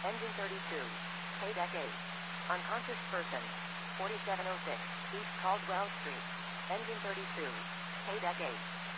Engine 32. Paydeck 8. Unconscious person. 4706 East Caldwell Street. Engine 32. Paydeck 8.